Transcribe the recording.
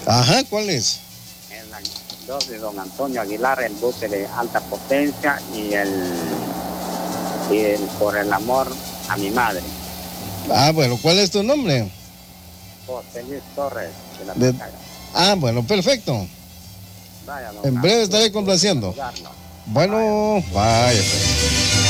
Ajá, ¿cuál es? En la 2 de don Antonio Aguilar, el buque de alta potencia y el por el amor a mi madre. Ah, bueno, ¿cuál es tu nombre? José Luis Torres de la De- Picaya. Ah, bueno, perfecto. Vaya, don En breve Arturo, estaré complaciendo. saludarlo. Bueno, vaya. Pues.